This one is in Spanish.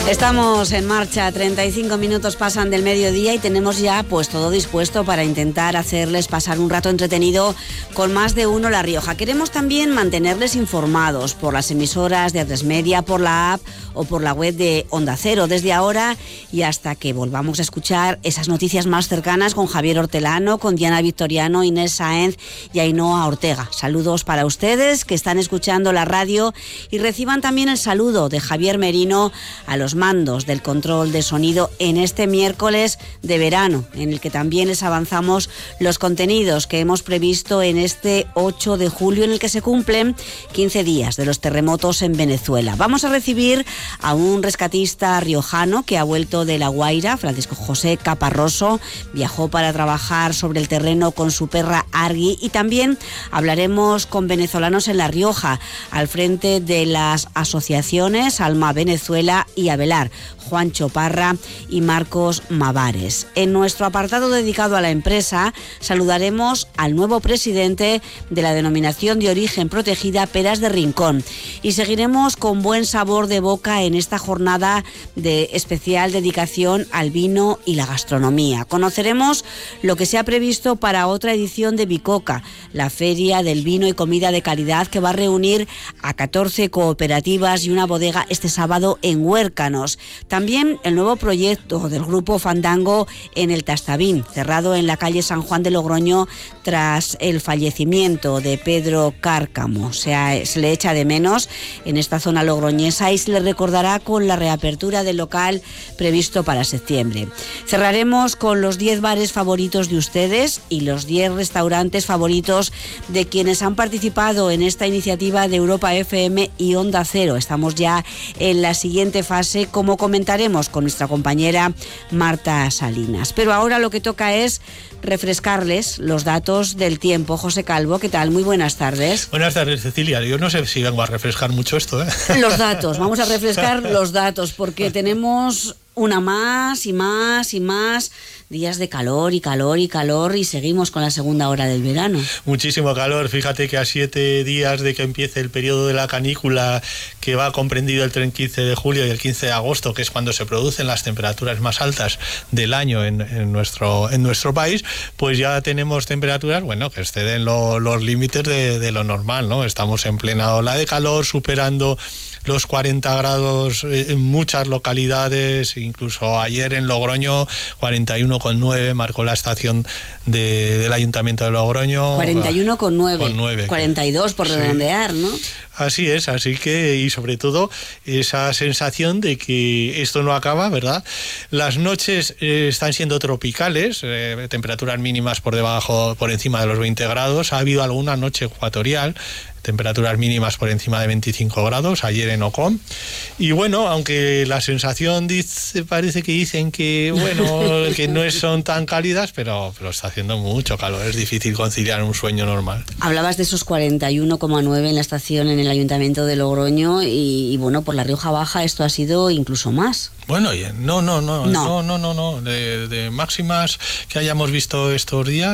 Estamos en marcha, 35 minutos pasan del mediodía y tenemos ya pues todo dispuesto para intentar hacerles pasar un rato entretenido con Más de Uno La Rioja. Queremos también mantenerles informados por las emisoras de A3 Media, por la app o por la web de Onda Cero, desde ahora y hasta que volvamos a escuchar esas noticias más cercanas con Javier Hortelano, con Diana Victoriano, Inés Sáenz y Ainhoa Ortega. Saludos para ustedes que están escuchando la radio y reciban también el saludo de Javier Merino a los mandos del control de sonido en este miércoles de verano, en el que también les avanzamos los contenidos que hemos previsto en este 8 de julio, en el que se cumplen 15 días de los terremotos en Venezuela. Vamos a recibir a un rescatista riojano que ha vuelto de La Guaira, Francisco José Caparroso. Viajó para trabajar sobre el terreno con su perra Argi, y también hablaremos con venezolanos en La Rioja, al frente de las asociaciones Alma Venezuela y Avelar, Juancho Parra y Marcos Mavares. En nuestro apartado dedicado a la empresa saludaremos al nuevo presidente de la denominación de origen protegida Peras de Rincón y seguiremos con buen sabor de boca en esta jornada de especial dedicación al vino y la gastronomía. Conoceremos lo que se ha previsto para otra edición de Bicoca, la feria del vino y comida de calidad que va a reunir a 14 cooperativas y una bodega este sábado en Huércanos. También el nuevo proyecto del Grupo Fandango en el Tastavín, cerrado en la calle San Juan de Logroño tras el fallecimiento de Pedro Cárcamo. Se le echa de menos en esta zona logroñesa y se le recordará con la reapertura del local previsto para septiembre. Cerraremos con los 10 bares favoritos de ustedes y los 10 restaurantes favoritos de quienes han participado en esta iniciativa de Europa FM y Onda Cero. Estamos ya en la siguiente fase, como comentaremos con nuestra compañera Marta Salinas. Pero ahora lo que toca es refrescarles los datos del tiempo. José Calvo, ¿qué tal? Muy buenas tardes. Buenas tardes, Cecilia. Yo no sé si vengo a refrescar mucho esto, ¿eh? Los datos, vamos a refrescar los datos, porque tenemos una más y más y más días de calor y calor y calor, y seguimos con la segunda hora del verano. Muchísimo calor. Fíjate que a 7 días de que empiece el periodo de la canícula, que va comprendido entre el 15 de julio y el 15 de agosto, que es cuando se producen las temperaturas más altas del año en nuestro país, pues ya tenemos temperaturas, bueno, que exceden los límites de lo normal, ¿no? Estamos en plena ola de calor, superando los 40 grados en muchas localidades, incluso ayer en Logroño 41,9 marcó la estación del Ayuntamiento de Logroño. 41,9. 42 por redondear, ¿no? Así es, así que, y sobre todo esa sensación de que esto no acaba, ¿verdad? Las noches están siendo tropicales, temperaturas mínimas por encima de los 20 grados. Ha habido alguna noche ecuatorial, temperaturas mínimas por encima de 25 grados, ayer en Ocón. Y bueno, aunque la sensación parece que dicen que, bueno, que no son tan cálidas, pero está haciendo mucho calor, es difícil conciliar un sueño normal. Hablabas de esos 41,9 en la estación en el Ayuntamiento de Logroño y bueno, por la Rioja Baja esto ha sido incluso más. Bueno, no. De máximas que hayamos visto estos días,